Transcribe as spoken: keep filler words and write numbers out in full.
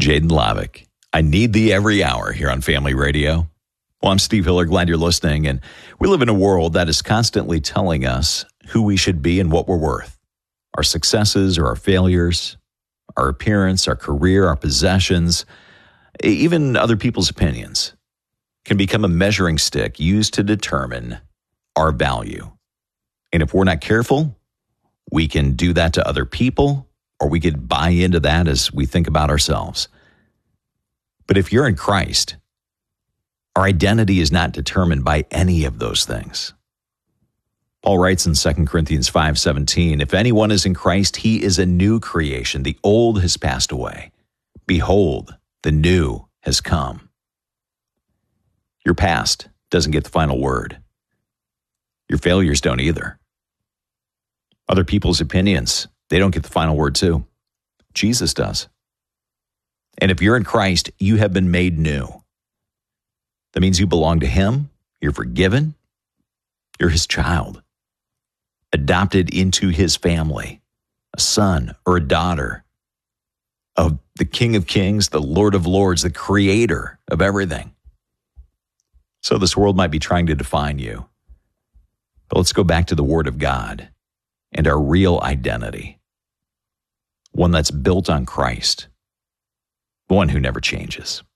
Jaden Lavick. I need thee every hour here on Family Radio. Well, I'm Steve Hiller. Glad you're listening. And we live in a world that is constantly telling us who we should be and what we're worth. Our successes or our failures, our appearance, our career, our possessions, even other people's opinions can become a measuring stick used to determine our value. And if we're not careful, we can do that to other people, or we could buy into that as we think about ourselves. But if you're in Christ, our identity is not determined by any of those things. Paul writes in Second Corinthians five seventeen, if anyone is in Christ, he is a new creation. The old has passed away. Behold, the new has come. Your past doesn't get the final word. Your failures don't either. Other people's opinions, they don't get the final word too. Jesus does. And if you're in Christ, you have been made new. That means you belong to Him. You're forgiven. You're His child, adopted into His family, a son or a daughter of the King of Kings, the Lord of Lords, the Creator of everything. So this world might be trying to define you. But let's go back to the Word of God and our real identity, one that's built on Christ, the one who never changes.